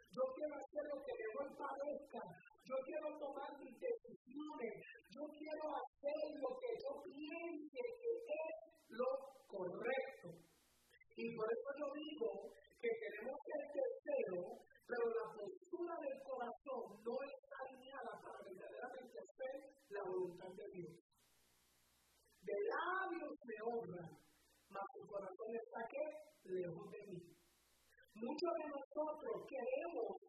Yo quiero hacer lo que mejor parezca. Yo quiero tomar mis decisiones. Yo quiero hacer lo que yo piense que es lo correcto. Y por eso yo digo que tenemos el deseo, pero la postura del corazón no está alineada para verdaderamente hacer la voluntad de Dios. De labios me honran, mas su corazón está ¿qué? Lejos de mí. Muchos de nosotros queremos